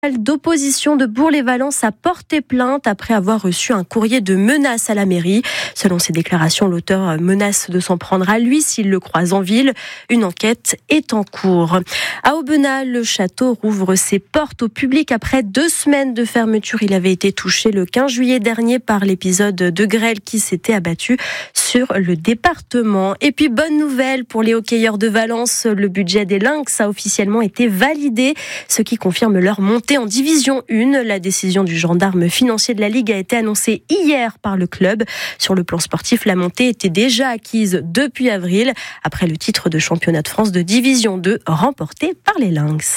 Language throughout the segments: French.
d'opposition de Bourg-les-Valences a porté plainte après avoir reçu un courrier de menace à la mairie. Selon ses déclarations, l'auteur menace de s'en prendre à lui s'il le croise en ville. Une enquête est en cours. À Aubenas, le château rouvre ses portes au public après 2 semaines de fermeture. Il avait été touché le 15 juillet dernier par l'épisode de grêle qui s'était abattu sur le département. Et puis, bonne nouvelle pour les hockeyeurs de Valence, le budget des Lynx a officiellement été validé, ce qui confirme leur montée en division 1. La décision du gendarme financier de la Ligue a été annoncée hier par le club. Sur le plan sportif, la montée était déjà acquise depuis avril, après le titre de championnat de France de division 2 remporté par les Lynx.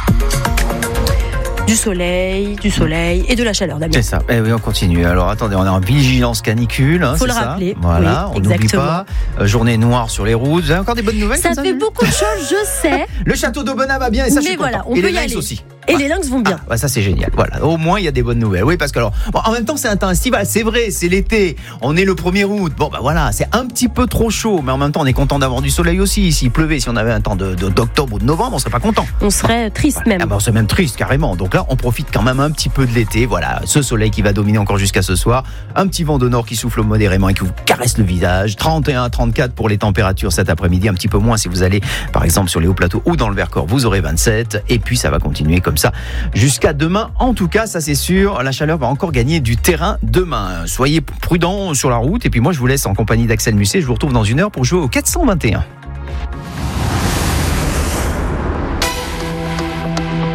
Du soleil et de la chaleur, Damien. C'est ça. Eh oui, on continue. Alors attendez, on est en vigilance canicule. Faut le rappeler. Voilà, oui, on n'oublie pas. Journée noire sur les routes. Vous avez encore des bonnes nouvelles? Ça fait beaucoup de choses, je sais. Le château d'Aubenas va bien et ça, je suis content. On et peut les y Lynx aller. aussi. Et les Lynx vont bien. Ça c'est génial. Voilà, au moins il y a des bonnes nouvelles. Oui, parce que alors, en même temps c'est un temps estival, c'est vrai, c'est l'été. On est le 1er août. Voilà, c'est un petit peu trop chaud, mais en même temps on est content d'avoir du soleil aussi. S'il pleuvait, si on avait un temps d'octobre ou de novembre, on serait pas content. On serait triste même. On serait même triste carrément. Donc là, on profite quand même un petit peu de l'été. Voilà, ce soleil qui va dominer encore jusqu'à ce soir. Un petit vent de nord qui souffle modérément et qui vous caresse le visage. 31 à 34 pour les températures cet après-midi, un petit peu moins si vous allez par exemple sur les hauts plateaux ou dans le Vercors, vous aurez 27 et puis ça va continuer comme ça jusqu'à demain. En tout cas, ça c'est sûr, la chaleur va encore gagner du terrain demain. Soyez prudents sur la route et puis moi je vous laisse en compagnie d'Axel Musset. Je vous retrouve dans 1 heure pour jouer au 421.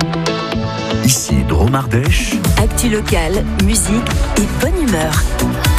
Ici Drôme Ardèche. Actu locale, musique et bonne humeur.